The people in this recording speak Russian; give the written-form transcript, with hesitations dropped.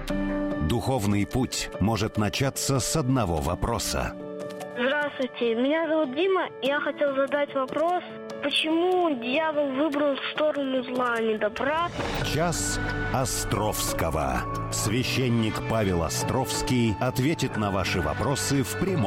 Духовный путь может начаться с одного вопроса. Здравствуйте, меня зовут Дима. Я хотел задать вопрос, почему дьявол выбрал сторону зла, а не добра? Час Островского. Священник Павел Островский ответит на ваши вопросы в прямом